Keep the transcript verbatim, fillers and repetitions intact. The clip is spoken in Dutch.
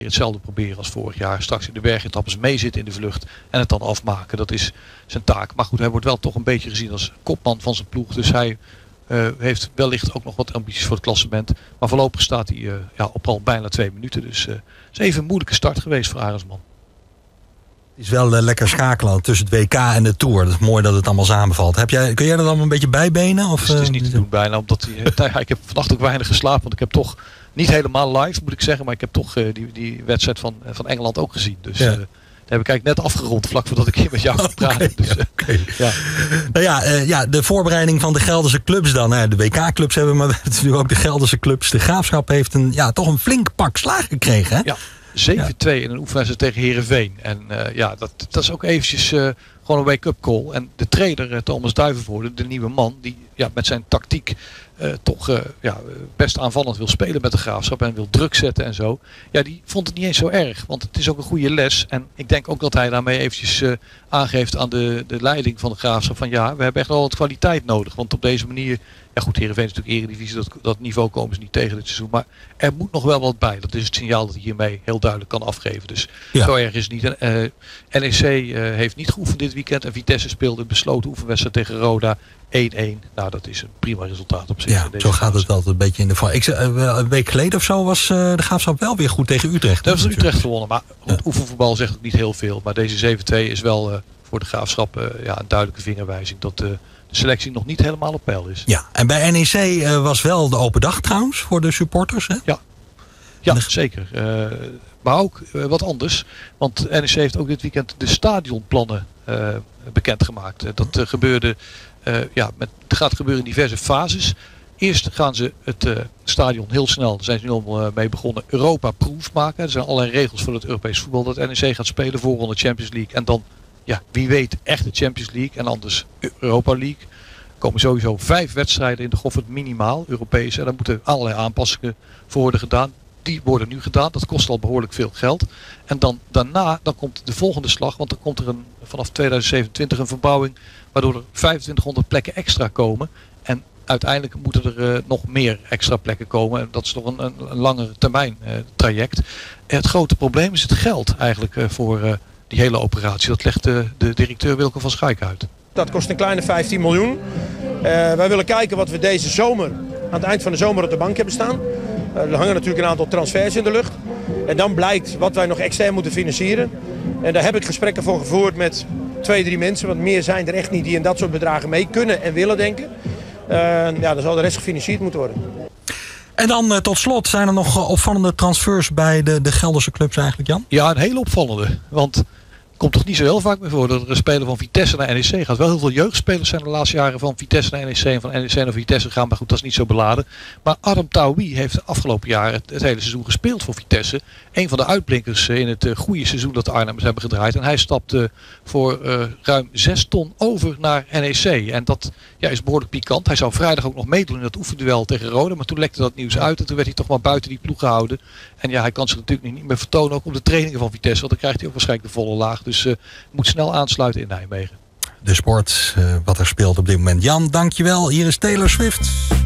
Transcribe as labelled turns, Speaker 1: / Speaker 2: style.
Speaker 1: hetzelfde proberen als vorig jaar. Straks in de bergetappes meezitten in de vlucht en het dan afmaken. Dat is zijn taak. Maar goed, hij wordt wel toch een beetje gezien als kopman van zijn ploeg. Dus hij uh, heeft wellicht ook nog wat ambities voor het klassement. Maar voorlopig staat hij uh, ja, op al bijna twee minuten. Dus uh, het is even een moeilijke start geweest voor Arendsman.
Speaker 2: Het is wel uh, lekker schakelen tussen het W K en de Tour. Dat is mooi dat het allemaal samenvalt. Heb jij, kun jij er dan een beetje bijbenen? Of,
Speaker 1: dus het is niet te doen bijna. Omdat die, uh, nou ja, ik heb vannacht ook weinig geslapen. Want ik heb toch niet helemaal live moet ik zeggen. Maar ik heb toch uh, die, die wedstrijd van, uh, van Engeland ook gezien. Dus ja. uh, daar heb ik eigenlijk net afgerond. Vlak voordat ik hier met jou ga praten. Okay, dus, uh, okay. ja.
Speaker 2: Nou ja, uh, ja, de voorbereiding van de Gelderse clubs dan. Uh, de W K-clubs hebben, maar natuurlijk ook de Gelderse clubs. De Graafschap heeft een, ja, toch een flink pak slaag gekregen. Hè?
Speaker 1: Ja. zeven twee ja. in een oefenwedstrijd tegen Heerenveen. En uh, ja, dat, dat is ook eventjes uh, gewoon een wake-up call. En de trainer, uh, Thomas Duivenvoorde, de nieuwe man, die ja, met zijn tactiek uh, toch uh, ja, best aanvallend wil spelen met de Graafschap en wil druk zetten en zo. Ja, die vond het niet eens zo erg, want het is ook een goede les. En ik denk ook dat hij daarmee eventjes uh, aangeeft aan de, de leiding van de Graafschap van ja, we hebben echt wel wat kwaliteit nodig. Want op deze manier, ja goed, Heerenveen is natuurlijk Eredivisie, dat, dat niveau komen ze niet tegen dit seizoen. Maar er moet nog wel wat bij. Dat is het signaal dat hij hiermee heel duidelijk kan afgeven. Dus ja. zo erg is het niet. Uh, N E C uh, heeft niet geoefend dit weekend en Vitesse speelde een besloten oefenwedstrijd tegen Roda één-één. Nou, dat is een prima resultaat op zich.
Speaker 2: Ja, deze zo gaat het altijd een beetje in de val. Ik zei, uh, een week geleden of zo was uh, de Graafschap wel weer goed tegen Utrecht.
Speaker 1: Dat was Utrecht gewonnen, maar goed, ja. oefenvoetbal zegt ook niet heel veel. Maar deze zeven twee is wel uh, voor de Graafschap uh, ja, een duidelijke vingerwijzing dat uh, de selectie nog niet helemaal op peil is.
Speaker 2: Ja, en bij N E C uh, was wel de open dag trouwens voor de supporters, hè?
Speaker 1: Ja, ja de... zeker. Uh, maar ook uh, wat anders. Want N E C heeft ook dit weekend de stadionplannen uh, bekendgemaakt. Uh, dat uh, gebeurde, uh, ja, met, het gaat gebeuren in diverse fases. Eerst gaan ze het uh, stadion heel snel, daar zijn ze nu al uh, mee begonnen, Europa-proof maken. Er zijn allerlei regels voor het Europees voetbal dat N E C gaat spelen, voorronde Champions League. En dan, ja, wie weet, echt de Champions League en anders Europa League. Er komen sowieso vijf wedstrijden in de Goffert minimaal, Europees. En daar moeten allerlei aanpassingen voor worden gedaan. Die worden nu gedaan. Dat kost al behoorlijk veel geld. En dan daarna dan komt de volgende slag. Want dan komt er een, vanaf tweeduizend zevenentwintig een verbouwing waardoor er vijfentwintighonderd plekken extra komen. En uiteindelijk moeten er uh, nog meer extra plekken komen. En dat is toch een, een, een langere termijn uh, traject. En het grote probleem is het geld eigenlijk uh, voor uh, die hele operatie. Dat legt uh, de directeur Wilco van Schaik uit.
Speaker 3: Dat kost een kleine vijftien miljoen. Uh, wij willen kijken wat we deze zomer, aan het eind van de zomer op de bank hebben staan. Uh, er hangen natuurlijk een aantal transfers in de lucht. En dan blijkt wat wij nog extern moeten financieren. En daar heb ik gesprekken voor gevoerd met twee, drie mensen. Want meer zijn er echt niet die in dat soort bedragen mee kunnen en willen denken. Uh, ja, dan zal de rest gefinancierd moeten worden.
Speaker 2: En dan uh, tot slot, zijn er nog uh, opvallende transfers bij de, de Gelderse clubs eigenlijk, Jan?
Speaker 1: Ja, een hele opvallende. Want komt toch niet zo heel vaak meer voor dat er een speler van Vitesse naar N E C gaat. Wel heel veel jeugdspelers zijn de laatste jaren van Vitesse naar N E C en van N E C naar Vitesse gegaan. Maar goed, dat is niet zo beladen. Maar Adam Taoui heeft de afgelopen jaren het, het hele seizoen gespeeld voor Vitesse. Een van de uitblinkers in het uh, goede seizoen dat de Arnhemmers hebben gedraaid. En hij stapte uh, voor uh, ruim zes ton over naar N E C. En dat ja, is behoorlijk pikant. Hij zou vrijdag ook nog meedoen in dat oefenduel tegen Roda. Maar toen lekte dat nieuws uit en toen werd hij toch maar buiten die ploeg gehouden. En ja, hij kan zich natuurlijk niet meer vertonen ook op de trainingen van Vitesse. Want dan krijgt hij ook waarschijnlijk de volle laag. Dus uh, moet snel aansluiten in Nijmegen.
Speaker 2: De sport, uh, wat er speelt op dit moment. Jan, dankjewel. Hier is Taylor Swift.